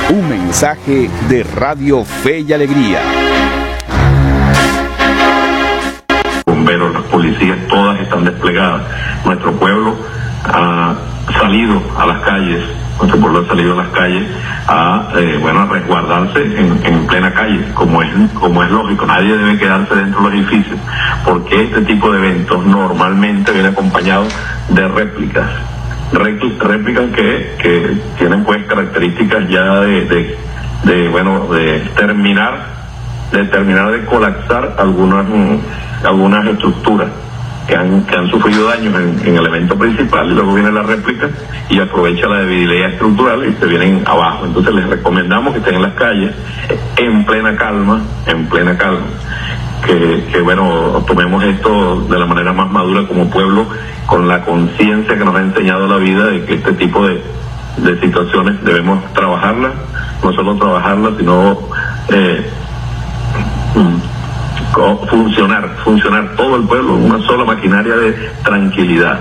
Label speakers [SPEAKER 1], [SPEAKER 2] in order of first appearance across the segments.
[SPEAKER 1] Un mensaje de Radio Fe y Alegría.
[SPEAKER 2] Bomberos, las policías, todas están desplegadas. Nuestro pueblo ha salido a las calles, a resguardarse en plena calle, como es lógico. Nadie debe quedarse dentro de los edificios, porque este tipo de eventos normalmente viene acompañado de réplicas que tienen pues características ya de terminar de colapsar algunas estructuras que han sufrido daños en el evento principal, y luego viene la réplica y aprovecha la debilidad estructural y se vienen abajo. Entonces les recomendamos que estén en las calles en plena calma, que tomemos esto de la manera más madura como pueblo, con la conciencia que nos ha enseñado la vida de que este tipo de situaciones debemos trabajarlas, no solo trabajarlas, sino funcionar todo el pueblo, una sola maquinaria de tranquilidad.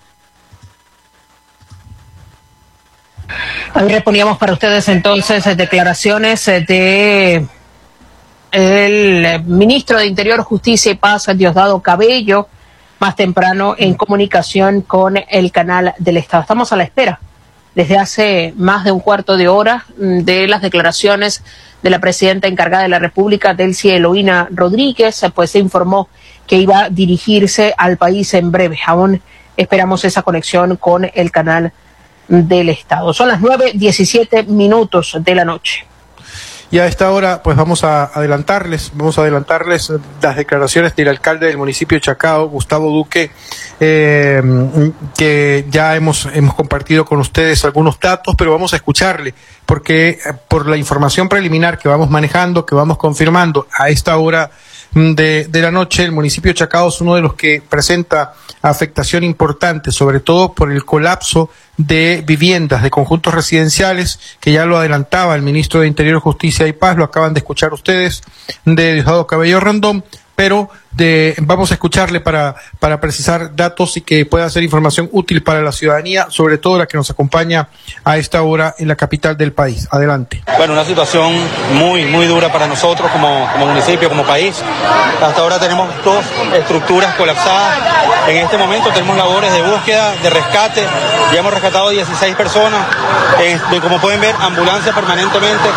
[SPEAKER 3] Ahí reponíamos para ustedes entonces declaraciones de el ministro de Interior, Justicia y Paz, Diosdado Cabello, más temprano en comunicación con el canal del Estado. Estamos a la espera desde hace más de un cuarto de hora de las declaraciones de la presidenta encargada de la República, Delcy Eloína Rodríguez, pues se informó que iba a dirigirse al país en breve. Aún esperamos esa conexión con el canal del Estado. Son las 9:17 de la noche.
[SPEAKER 4] Y a esta hora, pues vamos a adelantarles las declaraciones del alcalde del municipio de Chacao, Gustavo Duque, que ya hemos compartido con ustedes algunos datos, pero vamos a escucharle, porque por la información preliminar que vamos manejando, que vamos confirmando a esta hora de la noche, el municipio de Chacao es uno de los que presenta afectación importante, sobre todo por el colapso de viviendas, de conjuntos residenciales, que ya lo adelantaba el ministro de Interior, Justicia y Paz, lo acaban de escuchar ustedes, de Diosdado Cabello Rondón, pero vamos a escucharle para precisar datos y que pueda ser información útil para la ciudadanía, sobre todo la que nos acompaña a esta hora en la capital del país. Adelante.
[SPEAKER 5] Bueno, una situación muy dura para nosotros como municipio, como país. Hasta ahora tenemos 2 estructuras colapsadas. En este momento tenemos labores de búsqueda, de rescate. Ya hemos rescatado 16 personas. Como pueden ver, ambulancia permanentemente.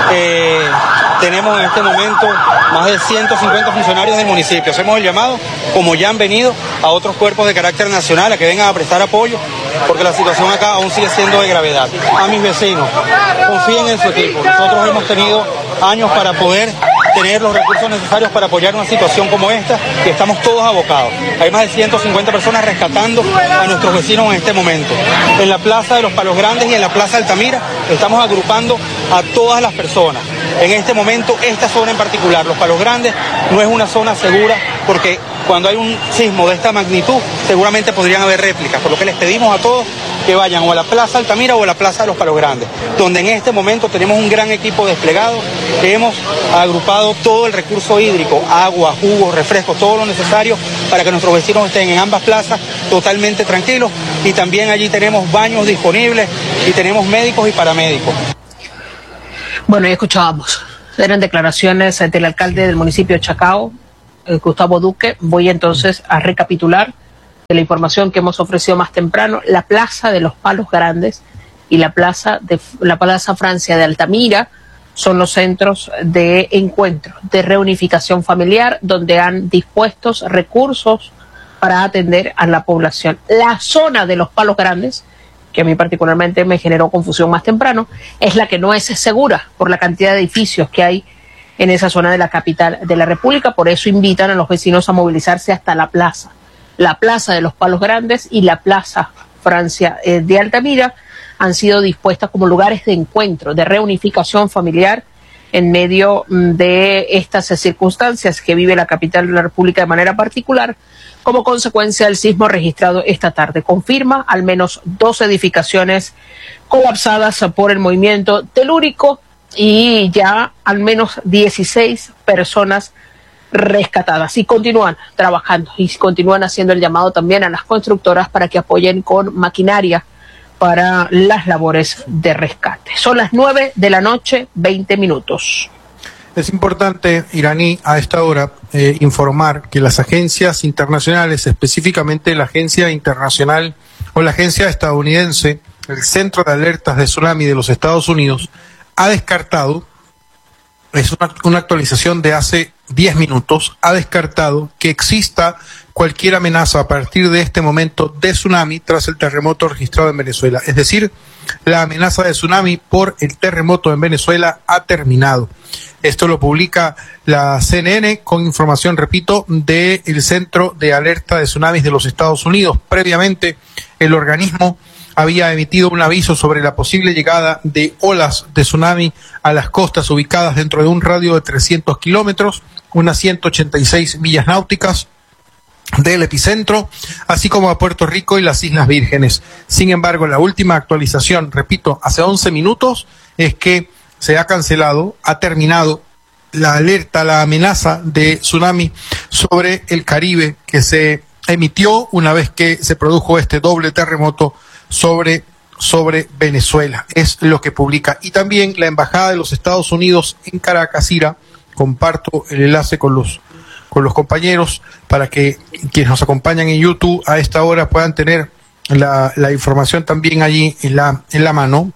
[SPEAKER 5] Tenemos en este momento más de 150 funcionarios del municipio. Hacemos el llamado, como ya han venido, a otros cuerpos de carácter nacional a que vengan a prestar apoyo, porque la situación acá aún sigue siendo de gravedad. A mis vecinos, confíen en su equipo. Nosotros hemos tenido años para poder tener los recursos necesarios para apoyar una situación como esta, y estamos todos abocados. Hay más de 150 personas rescatando a nuestros vecinos en este momento. En la Plaza de los Palos Grandes y en la Plaza Altamira estamos agrupando a todas las personas. En este momento, esta zona en particular, los Palos Grandes, no es una zona segura, porque cuando hay un sismo de esta magnitud, seguramente podrían haber réplicas, por lo que les pedimos a todos que vayan o a la Plaza Altamira o a la Plaza de los Palos Grandes, donde en este momento tenemos un gran equipo desplegado, que hemos agrupado todo el recurso hídrico, agua, jugos, refrescos, todo lo necesario para que nuestros vecinos estén en ambas plazas totalmente tranquilos, y también allí tenemos baños disponibles y tenemos médicos y paramédicos.
[SPEAKER 3] Bueno, ya escuchábamos, eran declaraciones del alcalde del municipio de Chacao, Gustavo Duque. Voy entonces a recapitular de la información que hemos ofrecido más temprano. La Plaza de los Palos Grandes y la Plaza Francia de Altamira son los centros de encuentro, de reunificación familiar, donde han dispuestos recursos para atender a la población. La zona de los Palos Grandes, que a mí particularmente me generó confusión más temprano, es la que no es segura por la cantidad de edificios que hay en esa zona de la capital de la República. Por eso invitan a los vecinos a movilizarse hasta la Plaza de los Palos Grandes y la Plaza Francia de Altamira han sido dispuestas como lugares de encuentro, de reunificación familiar en medio de estas circunstancias que vive la capital de la República de manera particular, como consecuencia del sismo registrado esta tarde. Confirma al menos 2 edificaciones colapsadas por el movimiento telúrico y ya al menos 16 personas rescatadas, y continúan trabajando y continúan haciendo el llamado también a las constructoras para que apoyen con maquinaria para las labores de rescate. Son las 9 de la noche, 20 minutos.
[SPEAKER 4] Es importante, Iraní, a esta hora informar que las agencias internacionales, específicamente la agencia internacional o la agencia estadounidense, el Centro de Alertas de Tsunami de los Estados Unidos, ha descartado, es una actualización de hace 10 minutos, ha descartado que exista cualquier amenaza a partir de este momento de tsunami tras el terremoto registrado en Venezuela. Es decir, la amenaza de tsunami por el terremoto en Venezuela ha terminado. Esto lo publica la CNN con información, repito, del Centro de Alerta de Tsunamis de los Estados Unidos. Previamente, el organismo había emitido un aviso sobre la posible llegada de olas de tsunami a las costas ubicadas dentro de un radio de 300 kilómetros, unas 186 millas náuticas del epicentro, así como a Puerto Rico y las Islas Vírgenes. Sin embargo, la última actualización, repito, hace 11 minutos, es que se ha cancelado, ha terminado la alerta, la amenaza de tsunami sobre el Caribe que se emitió una vez que se produjo este doble terremoto sobre Venezuela. Es lo que publica. Y también la Embajada de los Estados Unidos en Caracas, Ira, comparto el enlace con los compañeros para que quienes nos acompañan en YouTube a esta hora puedan tener la información también allí en la mano.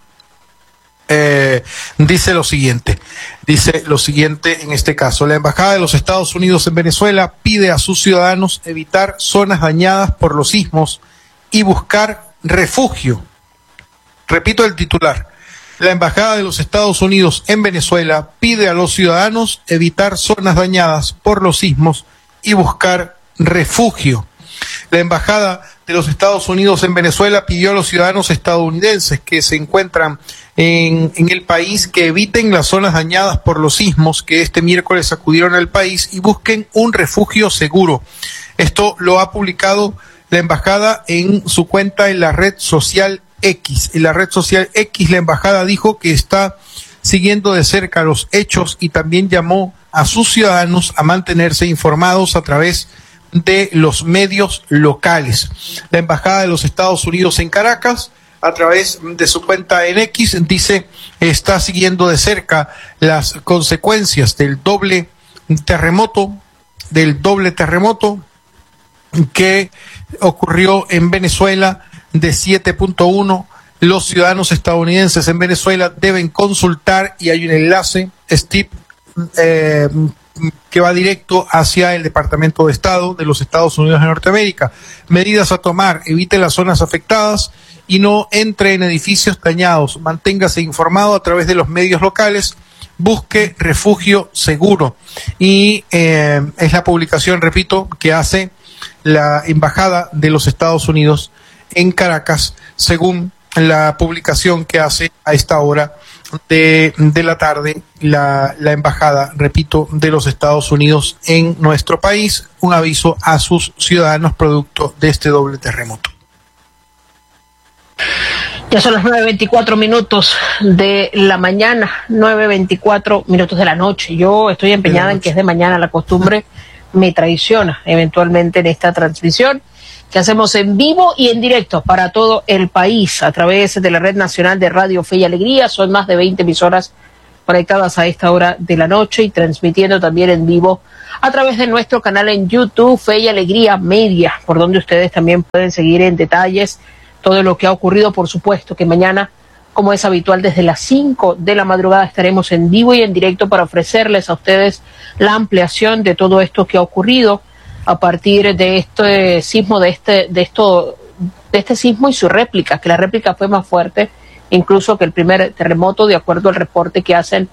[SPEAKER 4] Dice lo siguiente en este caso: la Embajada de los Estados Unidos en Venezuela pide a sus ciudadanos evitar zonas dañadas por los sismos y buscar refugio. Repito el titular: la Embajada de los Estados Unidos en Venezuela pide a los ciudadanos evitar zonas dañadas por los sismos y buscar refugio. La Embajada de los Estados Unidos en Venezuela pidió a los ciudadanos estadounidenses que se encuentran en el país que eviten las zonas dañadas por los sismos que este miércoles sacudieron al país y busquen un refugio seguro. Esto lo ha publicado la embajada en su cuenta en la red social X. En la red social X, la embajada dijo que está siguiendo de cerca los hechos y también llamó a sus ciudadanos a mantenerse informados a través de los medios locales. La Embajada de los Estados Unidos en Caracas, a través de su cuenta en X, dice está siguiendo de cerca las consecuencias del doble terremoto que ocurrió en Venezuela de 7.1. Los ciudadanos estadounidenses en Venezuela deben consultar, y hay un enlace, Steve, que va directo hacia el Departamento de Estado de los Estados Unidos de Norteamérica. Medidas a tomar: evite las zonas afectadas y no entre en edificios dañados. Manténgase informado a través de los medios locales. Busque refugio seguro. Y es la publicación, repito, que hace la Embajada de los Estados Unidos en Caracas, según la publicación que hace a esta hora de la tarde la Embajada, repito, de los Estados Unidos en nuestro país. Un aviso a sus ciudadanos producto de este doble terremoto.
[SPEAKER 3] Ya son las 9:24 minutos de la mañana, 9:24 minutos de la noche. Yo estoy empeñada en que es de mañana. La costumbre me traiciona eventualmente en esta transmisión que hacemos en vivo y en directo para todo el país a través de la Red Nacional de Radio Fe y Alegría. Son más de 20 emisoras conectadas a esta hora de la noche y transmitiendo también en vivo a través de nuestro canal en YouTube, Fe y Alegría Media, por donde ustedes también pueden seguir en detalles todo lo que ha ocurrido. Por supuesto que mañana, como es habitual, desde las 5 de la madrugada estaremos en vivo y en directo para ofrecerles a ustedes la ampliación de todo esto que ha ocurrido a partir de este sismo, de este sismo y su réplica, que la réplica fue más fuerte incluso que el primer terremoto, de acuerdo al reporte que hacen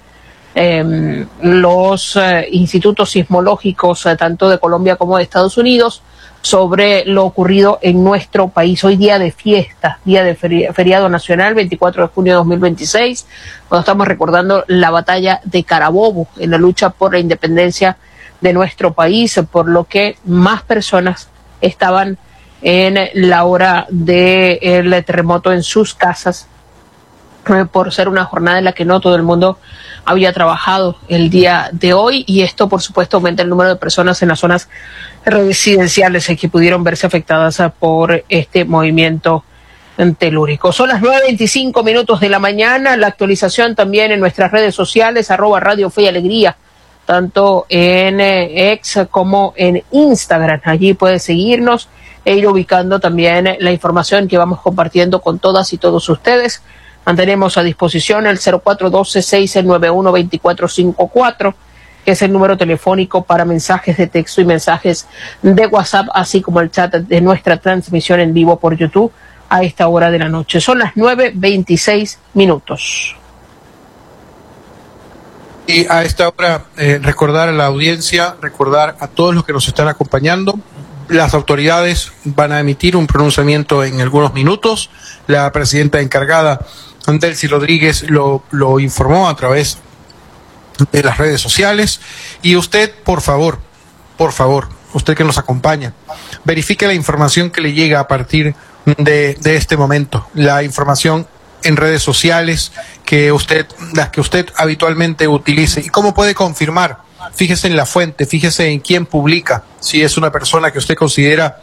[SPEAKER 3] los institutos sismológicos tanto de Colombia como de Estados Unidos sobre lo ocurrido en nuestro país. Hoy día de fiesta, día de feriado nacional, 24 de junio de 2026, cuando estamos recordando la batalla de Carabobo en la lucha por la independencia de nuestro país, por lo que más personas estaban en la hora del terremoto en sus casas, por ser una jornada en la que no todo el mundo había trabajado el día de hoy, y esto por supuesto aumenta el número de personas en las zonas residenciales que pudieron verse afectadas por este movimiento telúrico. Son las 9:25 de la mañana. La actualización también en nuestras redes sociales, @Radio Fe y Alegría, tanto en X como en Instagram. Allí puedes seguirnos e ir ubicando también la información que vamos compartiendo con todas y todos ustedes. Mantenemos a disposición el 0412-691-2454, que es el número telefónico para mensajes de texto y mensajes de WhatsApp, así como el chat de nuestra transmisión en vivo por YouTube a esta hora de la noche. Son las 9:26.
[SPEAKER 4] Y a esta hora recordar a la audiencia, recordar a todos los que nos están acompañando. Las autoridades van a emitir un pronunciamiento en algunos minutos. La presidenta encargada, Delcy Rodríguez, lo informó a través de las redes sociales. Y usted, por favor, usted que nos acompaña, verifique la información que le llega a partir de este momento. La información en redes sociales las que usted habitualmente utilice. ¿Y cómo puede confirmar? Fíjese en la fuente, fíjese en quién publica. Si es una persona que usted considera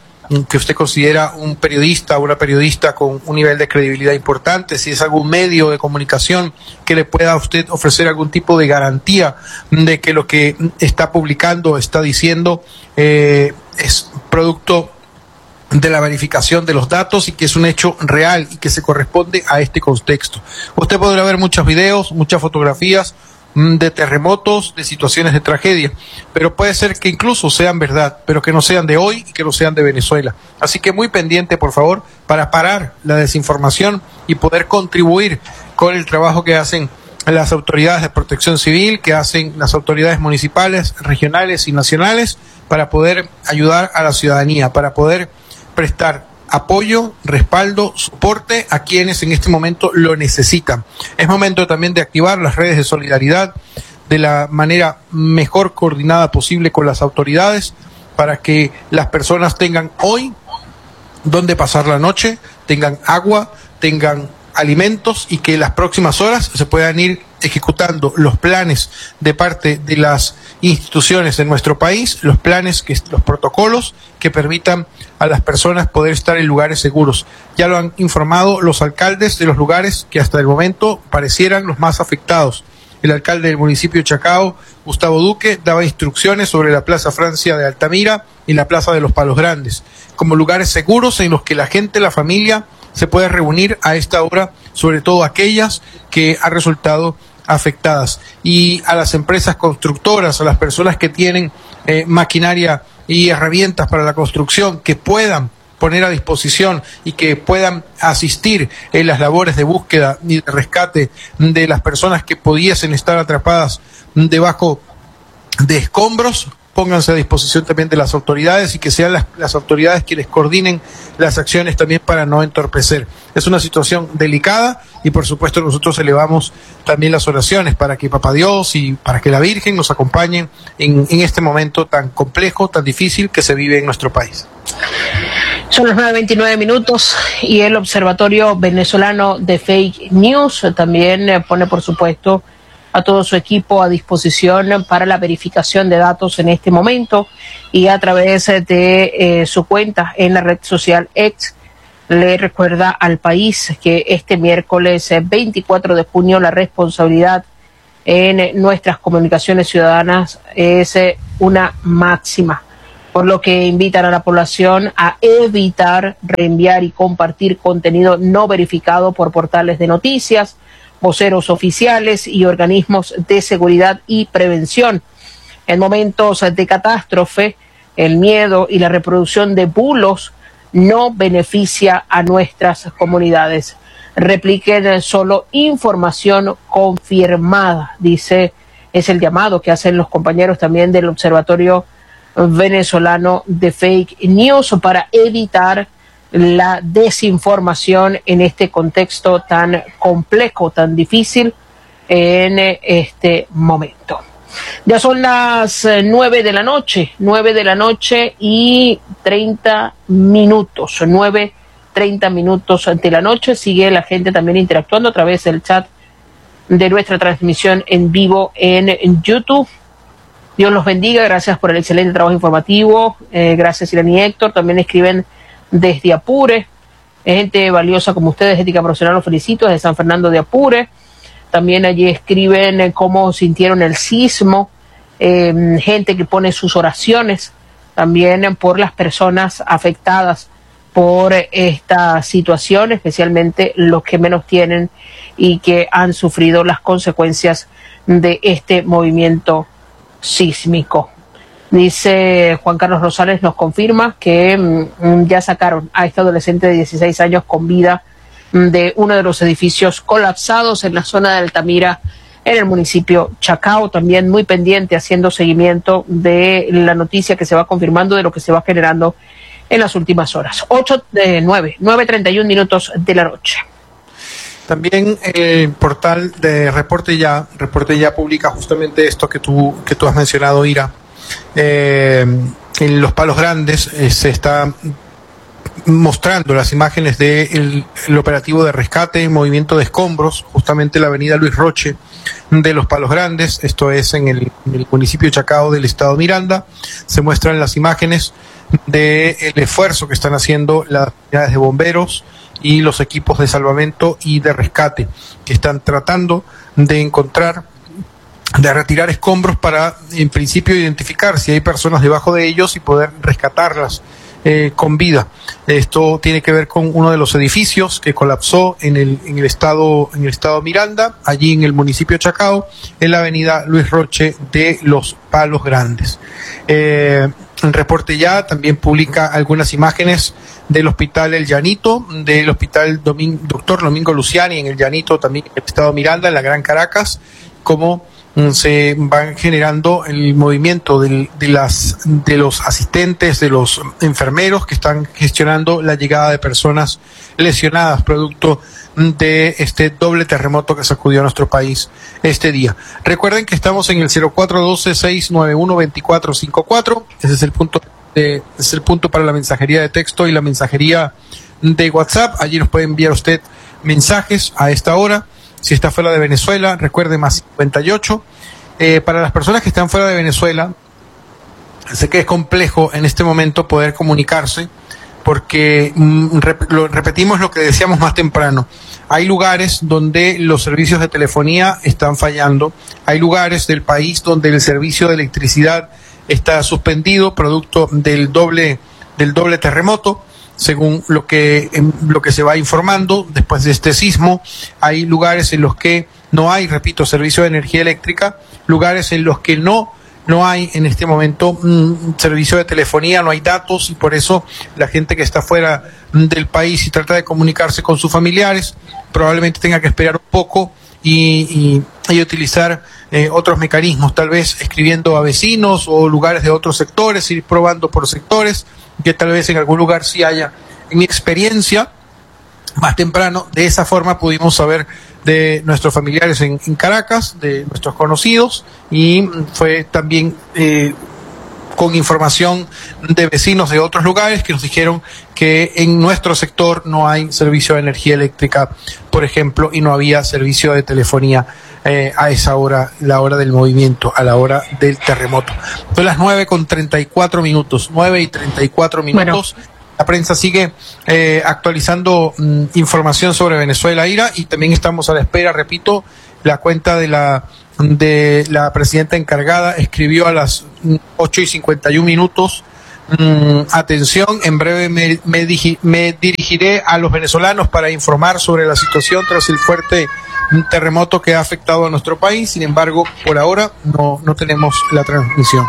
[SPEAKER 4] un periodista o una periodista con un nivel de credibilidad importante, si es algún medio de comunicación que le pueda a usted ofrecer algún tipo de garantía de que lo que está publicando, está diciendo, es producto de la verificación de los datos y que es un hecho real y que se corresponde a este contexto. Usted podrá ver muchos videos, muchas fotografías de terremotos, de situaciones de tragedia, pero puede ser que incluso sean verdad, pero que no sean de hoy y que no sean de Venezuela. Así que muy pendiente, por favor, para parar la desinformación y poder contribuir con el trabajo que hacen las autoridades de protección civil, que hacen las autoridades municipales, regionales y nacionales, para poder ayudar a la ciudadanía, para poder prestar apoyo, respaldo, soporte a quienes en este momento lo necesitan. Es momento también de activar las redes de solidaridad de la manera mejor coordinada posible con las autoridades para que las personas tengan hoy donde pasar la noche, tengan agua, tengan alimentos y que las próximas horas se puedan ir ejecutando los planes de parte de las instituciones de nuestro país, los protocolos que permitan a las personas poder estar en lugares seguros. Ya lo han informado los alcaldes de los lugares que hasta el momento parecieran los más afectados. El alcalde del municipio de Chacao, Gustavo Duque, daba instrucciones sobre la Plaza Francia de Altamira y la Plaza de los Palos Grandes, como lugares seguros en los que la gente, la familia, se puede reunir a esta hora, sobre todo aquellas que han resultado afectadas. Y a las empresas constructoras, a las personas que tienen maquinaria y herramientas para la construcción, que puedan poner a disposición y que puedan asistir en las labores de búsqueda y de rescate de las personas que pudiesen estar atrapadas debajo de escombros, pónganse a disposición también de las autoridades y que sean las autoridades quienes coordinen las acciones también para no entorpecer. Es una situación delicada y por supuesto nosotros elevamos también las oraciones para que Papá Dios y para que la Virgen nos acompañen en este momento tan complejo, tan difícil que se vive en nuestro país.
[SPEAKER 3] Son las 9:29 y el Observatorio Venezolano de Fake News también pone, por supuesto, a todo su equipo a disposición para la verificación de datos en este momento, y a través de su cuenta en la red social X le recuerda al país que este miércoles 24 de junio la responsabilidad en nuestras comunicaciones ciudadanas es una máxima, por lo que invitan a la población a evitar reenviar y compartir contenido no verificado por portales de noticias, voceros oficiales y organismos de seguridad y prevención. En momentos de catástrofe, el miedo y la reproducción de bulos no beneficia a nuestras comunidades. Repliquen solo información confirmada, dice, es el llamado que hacen los compañeros también del Observatorio Venezolano de Fake News para evitar la desinformación en este contexto tan complejo, tan difícil en este momento. Ya son las 9 de la noche y 30 minutos, 9:30 de la noche. Sigue la gente también interactuando a través del chat de nuestra transmisión en vivo en YouTube. Dios los bendiga, gracias por el excelente trabajo informativo, gracias Irani y Héctor, también escriben desde Apure, Es gente valiosa como ustedes, ética profesional, los felicito, desde San Fernando de Apure. También allí escriben cómo sintieron el sismo, gente que pone sus oraciones también por las personas afectadas por esta situación, especialmente los que menos tienen y que han sufrido las consecuencias de este movimiento sísmico. Dice Juan Carlos Rosales, nos confirma que ya sacaron a este adolescente de 16 años con vida de uno de los edificios colapsados en la zona de Altamira, en el municipio Chacao. También muy pendiente, haciendo seguimiento de la noticia que se va confirmando, de lo que se va generando en las últimas horas. 9:31 minutos de la noche.
[SPEAKER 4] También el portal de Reporte Ya publica justamente esto que tú has mencionado, Ira. En Los Palos Grandes se está mostrando las imágenes del operativo de rescate en movimiento de escombros, justamente la avenida Luis Roche de Los Palos Grandes, esto es en el municipio de Chacao del estado Miranda. Se muestran las imágenes del esfuerzo que están haciendo las unidades de bomberos y los equipos de salvamento y de rescate, que están tratando de retirar escombros para, en principio, identificar si hay personas debajo de ellos y poder rescatarlas con vida. Esto tiene que ver con uno de los edificios que colapsó en el estado Miranda, allí en el municipio de Chacao, en la avenida Luis Roche de Los Palos Grandes. El Reporte Ya también publica algunas imágenes del hospital El Llanito, del hospital Doctor Domingo Luciani en El Llanito, también en el estado Miranda, en la Gran Caracas, como se van generando el movimiento de los asistentes, de los enfermeros que están gestionando la llegada de personas lesionadas producto de este doble terremoto que sacudió a nuestro país este día. Recuerden que estamos en el 0412-691-2454, ese es el punto para la mensajería de texto y la mensajería de WhatsApp. Allí nos puede enviar usted mensajes a esta hora. Si está fuera de Venezuela, recuerde +58. Para las personas que están fuera de Venezuela, sé que es complejo en este momento poder comunicarse, porque repetimos lo que decíamos más temprano. Hay lugares donde los servicios de telefonía están fallando, hay lugares del país donde el servicio de electricidad está suspendido producto del doble terremoto. Según lo que se va informando después de este sismo, hay lugares en los que no hay, repito, servicio de energía eléctrica, lugares en los que no hay en este momento servicio de telefonía, no hay datos, y por eso la gente que está fuera del país y trata de comunicarse con sus familiares probablemente tenga que esperar un poco y utilizar otros mecanismos, tal vez escribiendo a vecinos o lugares de otros sectores, ir probando por sectores, que tal vez en algún lugar sí haya. En mi experiencia, más temprano, de esa forma pudimos saber de nuestros familiares en Caracas, de nuestros conocidos, y fue también con información de vecinos de otros lugares que nos dijeron que en nuestro sector no hay servicio de energía eléctrica, por ejemplo, y no había servicio de telefonía a esa hora, la hora del movimiento, a la hora del terremoto. Son las 9:34 minutos, 9:34 minutos. Bueno. La prensa sigue actualizando información sobre Venezuela, Ira, y también estamos a la espera, repito, la cuenta de la presidenta encargada escribió a las 8:51 minutos. Atención, en breve me dirigiré a los venezolanos para informar sobre la situación tras el fuerte terremoto que ha afectado a nuestro país. Sin embargo, por ahora no tenemos la transmisión.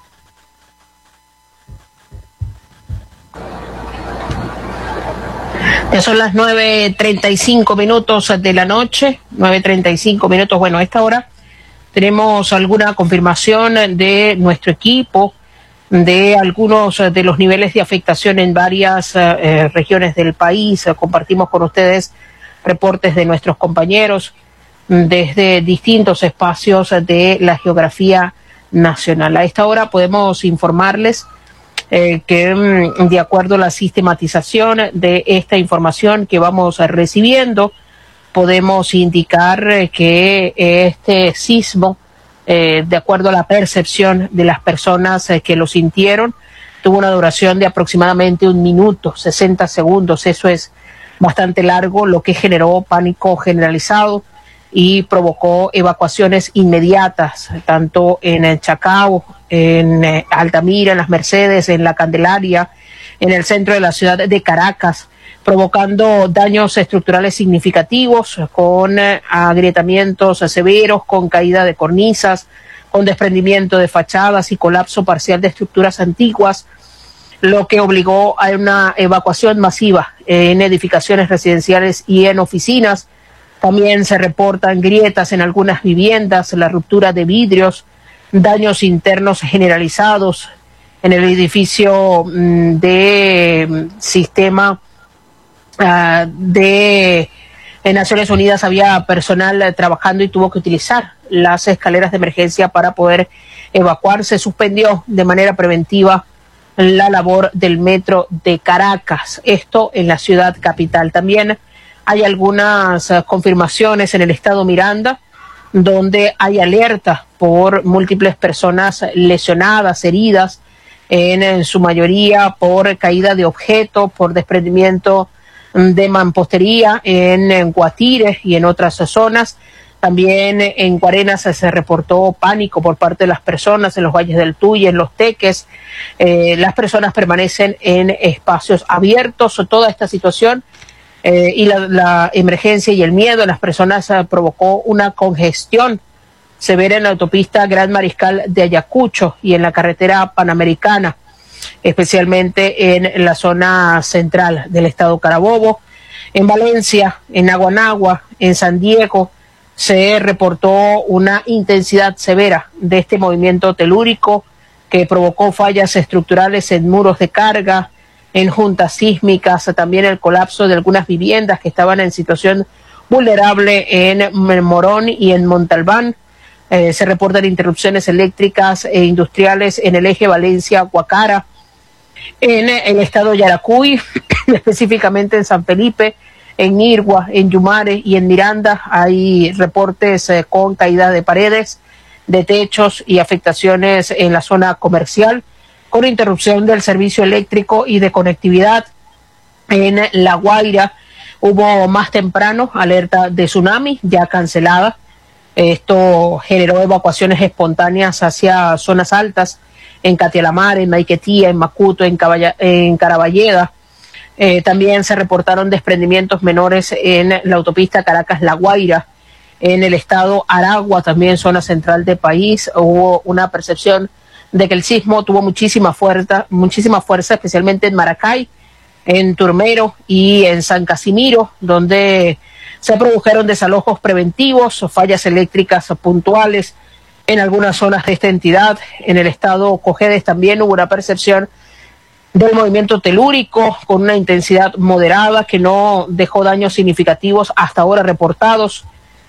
[SPEAKER 3] Ya son las 9:35 minutos de la noche, 9:35 minutos. Bueno, a esta hora tenemos alguna confirmación de nuestro equipo de algunos de los niveles de afectación en varias regiones del país. Compartimos con ustedes reportes de nuestros compañeros desde distintos espacios de la geografía nacional. A esta hora podemos informarles que de acuerdo a la sistematización de esta información que vamos recibiendo, podemos indicar que este sismo, de acuerdo a la percepción de las personas que lo sintieron, tuvo una duración de aproximadamente 1 minuto, 60 segundos. Eso es bastante largo, lo que generó pánico generalizado y provocó evacuaciones inmediatas, tanto en el Chacao, en Altamira, en Las Mercedes, en La Candelaria, en el centro de la ciudad de Caracas, provocando daños estructurales significativos, con agrietamientos severos, con caída de cornisas, con desprendimiento de fachadas y colapso parcial de estructuras antiguas, lo que obligó a una evacuación masiva en edificaciones residenciales y en oficinas. También se reportan grietas en algunas viviendas, la ruptura de vidrios, daños internos generalizados. En el edificio de sistema de Naciones Unidas había personal trabajando y tuvo que utilizar las escaleras de emergencia para poder evacuar. Se suspendió de manera preventiva la labor del metro de Caracas, esto en la ciudad capital. También hay algunas confirmaciones en el estado Miranda, donde hay alerta por múltiples personas lesionadas, heridas, en su mayoría por caída de objetos, por desprendimiento de mampostería en Guatire y en otras zonas. También en Guarenas se reportó pánico por parte de las personas en los valles del Tuy, en Los Teques. Las personas permanecen en espacios abiertos. Toda esta situación y la emergencia y el miedo de las personas provocó una congestión severa en la autopista Gran Mariscal de Ayacucho y en la carretera Panamericana, especialmente en la zona central del estado Carabobo. En Valencia, en Aguanagua, en San Diego, se reportó una intensidad severa de este movimiento telúrico que provocó fallas estructurales en muros de carga, en juntas sísmicas, también el colapso de algunas viviendas que estaban en situación vulnerable en Morón y en Montalbán. Se reportan interrupciones eléctricas e industriales en el eje Valencia-Guacara, en el estado Yaracuy, específicamente en San Felipe, en Irgua, en Yumare y en Miranda. Hay reportes con caída de paredes, de techos y afectaciones en la zona comercial, con interrupción del servicio eléctrico y de conectividad. En La Guaira hubo más temprano alerta de tsunami ya cancelada. Esto generó evacuaciones espontáneas hacia zonas altas, en Catialamar, en Maiquetía, en Macuto, en Caraballeda. También se reportaron desprendimientos menores en la autopista Caracas-La Guaira. En el estado Aragua, también zona central del país, hubo una percepción de que el sismo tuvo muchísima fuerza, especialmente en Maracay, en Turmero y en San Casimiro, donde se produjeron desalojos preventivos o fallas eléctricas puntuales en algunas zonas de esta entidad. En el estado Cojedes también hubo una percepción del movimiento telúrico con una intensidad moderada que no dejó daños significativos hasta ahora reportados.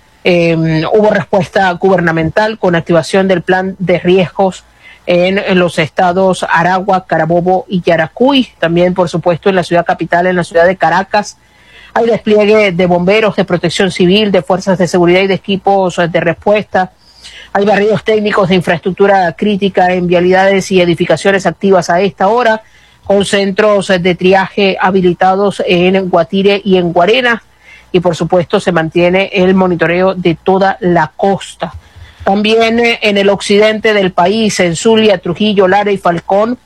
[SPEAKER 3] Hubo respuesta gubernamental con activación del plan de riesgos en los estados Aragua, Carabobo y Yaracuy. También, por supuesto, en la ciudad capital, en la ciudad de Caracas, hay despliegue de bomberos, de protección civil, de fuerzas de seguridad y de equipos de respuesta. Hay barridos técnicos de infraestructura crítica en vialidades y edificaciones activas a esta hora, con centros de triaje habilitados en Guatire y en Guarenas. Y por supuesto se mantiene el monitoreo de toda la costa. También en el occidente del país, en Zulia, Trujillo, Lara y Falcón,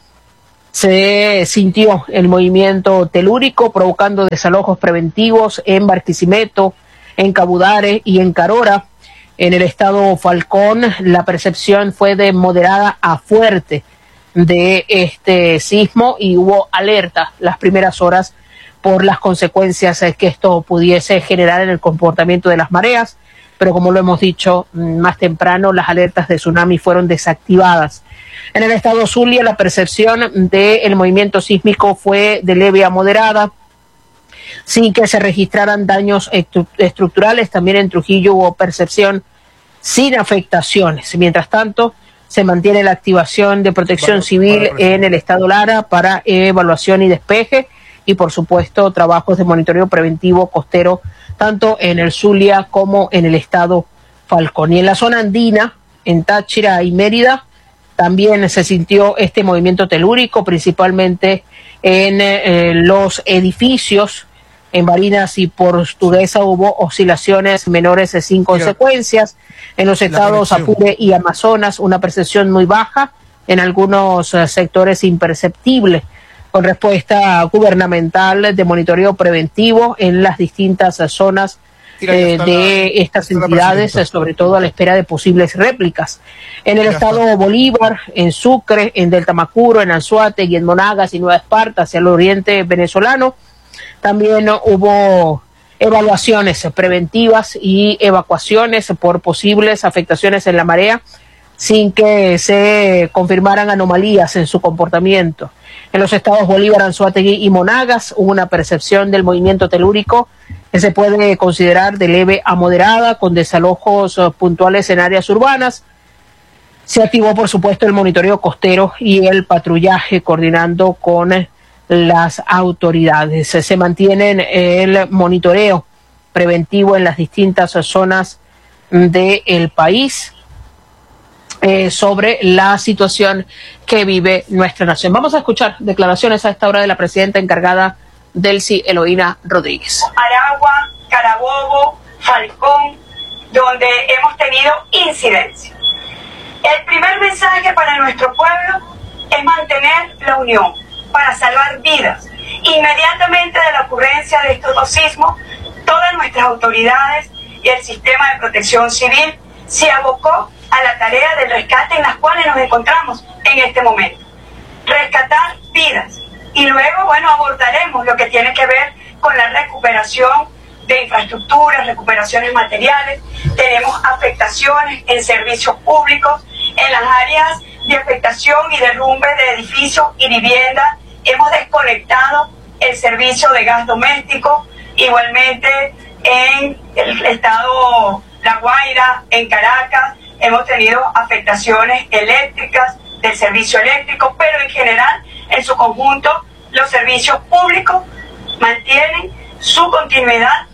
[SPEAKER 3] se sintió el movimiento telúrico provocando desalojos preventivos en Barquisimeto, en Cabudare y en Carora. En el estado Falcón la percepción fue de moderada a fuerte de este sismo y hubo alerta las primeras horas por las consecuencias que esto pudiese generar en el comportamiento de las mareas, pero como lo hemos dicho más temprano, las alertas de tsunami fueron desactivadas. En el estado Zulia la percepción del movimiento sísmico fue de leve a moderada, sin que se registraran daños estructurales. También en Trujillo hubo percepción sin afectaciones. Mientras tanto, se mantiene la activación de protección civil en el estado Lara para evaluación y despeje, y por supuesto trabajos de monitoreo preventivo costero tanto en el Zulia como en el estado Falcón. Y en la zona andina, en Táchira y Mérida, también se sintió este movimiento telúrico, principalmente en los edificios En Barinas y Portuguesa hubo oscilaciones menores sin consecuencias. En los estados Apure y Amazonas, una percepción muy baja, en algunos sectores imperceptible, con respuesta gubernamental de monitoreo preventivo en las distintas zonas de estas entidades, sobre todo a la espera de posibles réplicas. En el estado Bolívar, en Sucre, en Delta Macuro, en Anzoátegui, en Monagas y Nueva Esparta, hacia el oriente venezolano, también hubo evaluaciones preventivas y evacuaciones por posibles afectaciones en la marea, sin que se confirmaran anomalías en su comportamiento. En los estados Bolívar, Anzoátegui y Monagas hubo una percepción del movimiento telúrico que se puede considerar de leve a moderada, con desalojos puntuales en áreas urbanas. Se activó, por supuesto, el monitoreo costero y el patrullaje coordinando con las autoridades. Se mantienen el monitoreo preventivo en las distintas zonas del país sobre la situación que vive nuestra nación. Vamos a escuchar declaraciones a esta hora de la presidenta encargada Delcy Eloína Rodríguez.
[SPEAKER 6] Aragua, Carabobo, Falcón, donde hemos tenido incidencia. El primer mensaje para nuestro pueblo es mantener la unión para salvar vidas. Inmediatamente de la ocurrencia de estos dos sismos, todas nuestras autoridades y el sistema de protección civil se abocó a la tarea del rescate en las cuales nos encontramos en este momento. Rescatar vidas. Y luego, bueno, abordaremos lo que tiene que ver con la recuperación de infraestructuras, recuperaciones materiales. Tenemos afectaciones en servicios públicos, en las áreas de afectación y derrumbe de edificios y viviendas. Hemos desconectado el servicio de gas doméstico, igualmente en el estado La Guaira, en Caracas, hemos tenido afectaciones eléctricas del servicio eléctrico, pero en general, en su conjunto, los servicios públicos mantienen su continuidad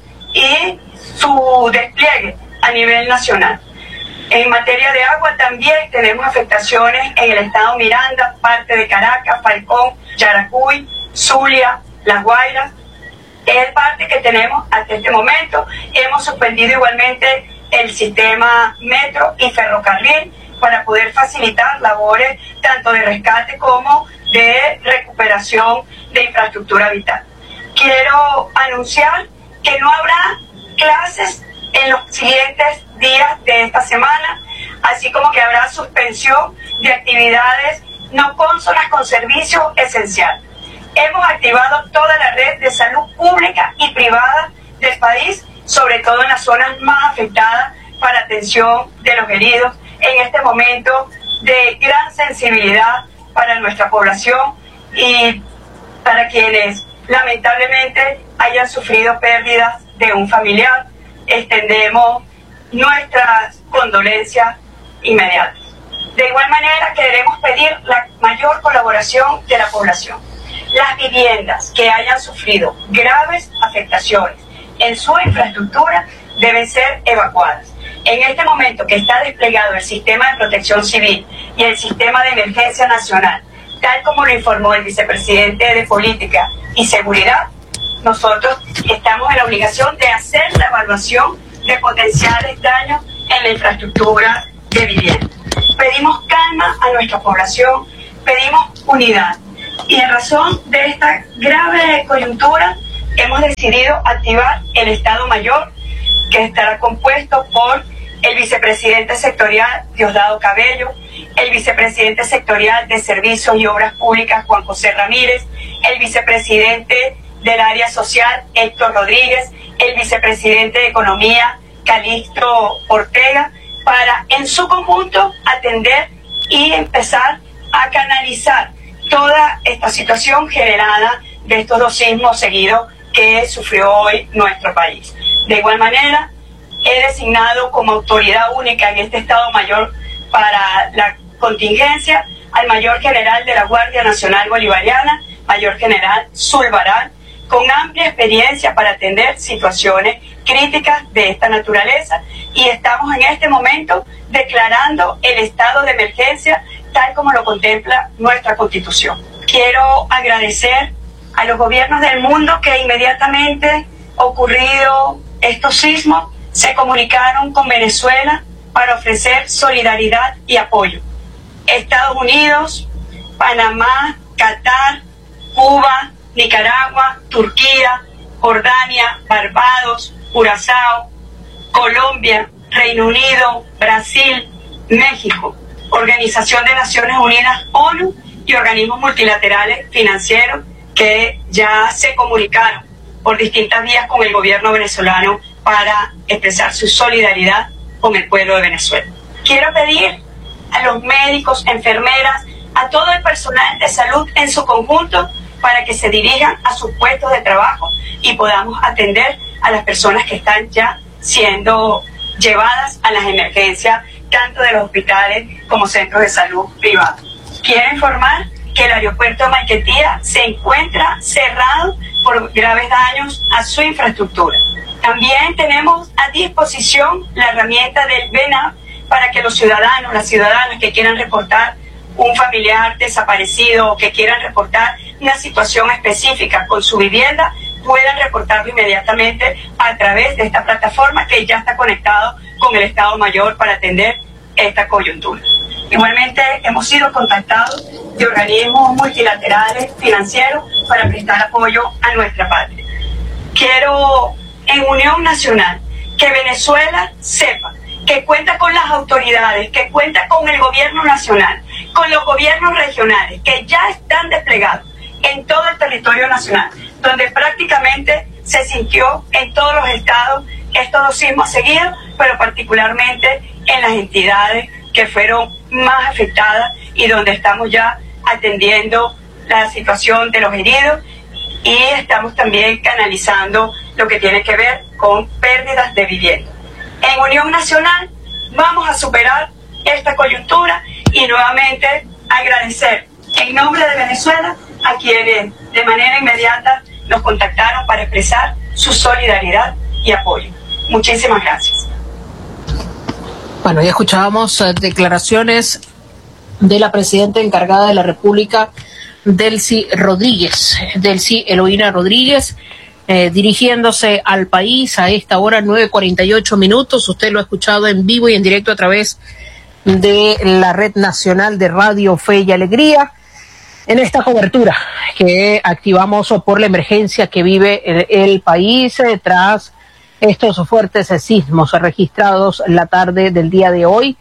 [SPEAKER 6] y su despliegue a nivel nacional. En materia de agua también tenemos afectaciones en el estado Miranda, parte de Caracas, Falcón, Yaracuy, Zulia, Las Guairas. Es el parte que tenemos hasta este momento. Hemos suspendido igualmente el sistema metro y ferrocarril para poder facilitar labores tanto de rescate como de recuperación de infraestructura vital. Quiero anunciar que no habrá clases en los siguientes días de esta semana, así como que habrá suspensión de actividades no cónsonas con servicios esenciales. Hemos activado toda la red de salud pública y privada del país, sobre todo en las zonas más afectadas, para atención de los heridos en este momento de gran sensibilidad para nuestra población y para quienes lamentablemente hayan sufrido pérdidas de un familiar. Extendemos nuestras condolencias inmediatas. De igual manera, queremos pedir la mayor colaboración de la población. Las viviendas que hayan sufrido graves afectaciones en su infraestructura deben ser evacuadas. En este momento que está desplegado el sistema de protección civil y el sistema de emergencia nacional, tal como lo informó el vicepresidente de Política y Seguridad, nosotros estamos en la obligación de hacer la evaluación de potenciales daños en la infraestructura de vivienda. Pedimos calma a nuestra población, pedimos unidad. Y en razón de esta grave coyuntura, hemos decidido activar el Estado Mayor, que estará compuesto por el vicepresidente sectorial Diosdado Cabello, el vicepresidente sectorial de Servicios y Obras Públicas Juan José Ramírez, el vicepresidente del área social Héctor Rodríguez, el vicepresidente de Economía Calixto Ortega, para en su conjunto atender y empezar a canalizar toda esta situación generada de estos dos sismos seguidos que sufrió hoy nuestro país. De igual manera, he designado como autoridad única en este Estado Mayor para la contingencia al Mayor General de la Guardia Nacional Bolivariana, Mayor General Zulbarán, con amplia experiencia para atender situaciones críticas de esta naturaleza, y estamos en este momento declarando el estado de emergencia tal como lo contempla nuestra Constitución. Quiero agradecer a los gobiernos del mundo que inmediatamente ocurrido estos sismos se comunicaron con Venezuela para ofrecer solidaridad y apoyo. Estados Unidos, Panamá, Qatar, Cuba, Nicaragua, Turquía, Jordania, Barbados, Curazao, Colombia, Reino Unido, Brasil, México, Organización de Naciones Unidas, ONU y organismos multilaterales financieros que ya se comunicaron por distintas vías con el gobierno venezolano para expresar su solidaridad con el pueblo de Venezuela. Quiero pedir a los médicos, enfermeras, a todo el personal de salud en su conjunto para que se dirijan a sus puestos de trabajo y podamos atender a las personas que están ya siendo llevadas a las emergencias, tanto de los hospitales como centros de salud privados. Quiero informar que el aeropuerto de Maiquetía se encuentra cerrado por graves daños a su infraestructura. También tenemos a disposición la herramienta del VENAV para que los ciudadanos, las ciudadanas que quieran reportar un familiar desaparecido o que quieran reportar una situación específica con su vivienda, puedan reportarlo inmediatamente a través de esta plataforma que ya está conectado con el Estado Mayor para atender esta coyuntura. Igualmente hemos sido contactados de organismos multilaterales financieros para prestar apoyo a nuestra patria. Quiero, en unión nacional, que Venezuela sepa que cuenta con las autoridades, que cuenta con el gobierno nacional, con los gobiernos regionales, que ya están desplegados en todo el territorio nacional, donde prácticamente se sintió en todos los estados estos dos sismos seguidos, pero particularmente en las entidades que fueron más afectadas y donde estamos ya atendiendo la situación de los heridos y estamos también canalizando lo que tiene que ver con pérdidas de vivienda. En Unión Nacional vamos a superar esta coyuntura y nuevamente agradecer en nombre de Venezuela a quienes de manera inmediata nos contactaron para expresar su solidaridad y apoyo. Muchísimas gracias.
[SPEAKER 3] Bueno, ya escuchábamos declaraciones de la presidenta encargada de la República, Delcy Eloína Rodríguez, dirigiéndose al país a esta hora, 9:48. Usted lo ha escuchado en vivo y en directo a través de la Red Nacional de Radio Fe y Alegría, en esta cobertura que activamos por la emergencia que vive el país tras estos fuertes sismos registrados la tarde del día de hoy,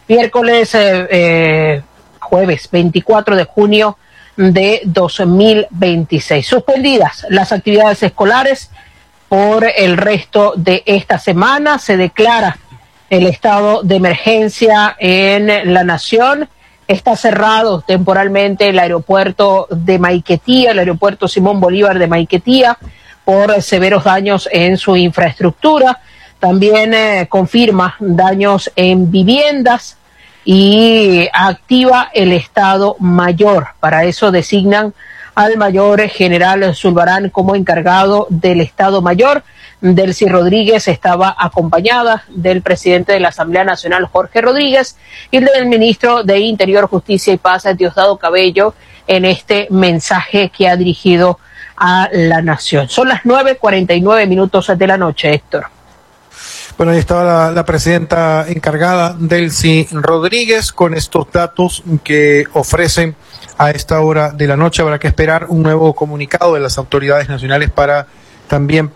[SPEAKER 3] jueves 24 de junio de 2026. Suspendidas las actividades escolares por el resto de esta semana. Se declara el estado de emergencia en la nación. Está cerrado temporalmente el aeropuerto de Maiquetía, el aeropuerto Simón Bolívar de Maiquetía, por severos daños en su infraestructura. También confirma daños en viviendas y activa el Estado Mayor. Para eso designan al mayor general Zulbarán como encargado del Estado Mayor. Delcy Rodríguez estaba acompañada del presidente de la Asamblea Nacional, Jorge Rodríguez, y del ministro de Interior, Justicia y Paz, Diosdado Cabello, en este mensaje que ha dirigido a la nación. Son las 9:49 de la noche, Héctor.
[SPEAKER 4] Bueno, ahí estaba la presidenta encargada, Delcy Rodríguez, con estos datos que ofrecen a esta hora de la noche. Habrá que esperar un nuevo comunicado de las autoridades nacionales para también